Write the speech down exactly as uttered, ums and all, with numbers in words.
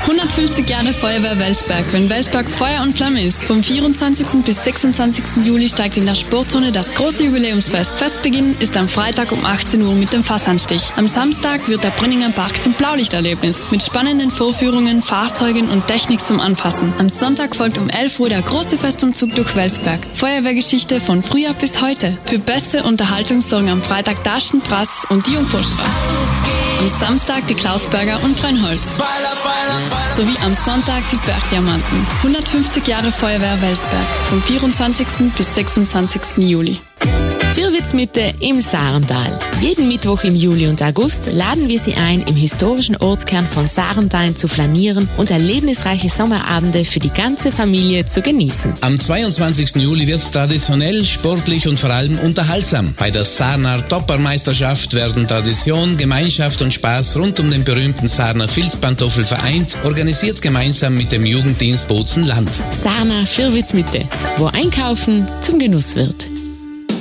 hundertfünfzig Jahre Feuerwehr Welsberg, wenn Welsberg Feuer und Flamme ist. Vom vierundzwanzigsten bis sechsundzwanzigsten Juli steigt in der Sportzone das große Jubiläumsfest. Festbeginn ist am Freitag um achtzehn Uhr mit dem Fassanstich. Am Samstag wird der Brinninger Park zum Blaulichterlebnis mit spannenden Vorführungen, Fahrzeugen und Technik zum Anfassen. Am Sonntag folgt um elf Uhr der große Festumzug durch Welsberg. Feuerwehrgeschichte von früher bis heute. Für beste Unterhaltung sorgen am Freitag Daschen, Brass und die Jungfraustraße. Am Samstag die Klausberger und Brennholz. Sowie am Sonntag die Bergdiamanten. hundertfünfzig Jahre Feuerwehr Welsberg. Vom vierundzwanzigsten bis sechsundzwanzigsten Juli. Vierwitzmitte im Sarental. Jeden Mittwoch im Juli und August laden wir Sie ein, im historischen Ortskern von Sarental zu flanieren und erlebnisreiche Sommerabende für die ganze Familie zu genießen. Am zweiundzwanzigsten Juli wird es traditionell, sportlich und vor allem unterhaltsam. Bei der Sarner Toppermeisterschaft werden Tradition, Gemeinschaft und Spaß rund um den berühmten Sarner Filzpantoffel vereint, organisiert gemeinsam mit dem Jugenddienst Bozen-Land. Sarner Vierwitzmitte, wo Einkaufen zum Genuss wird.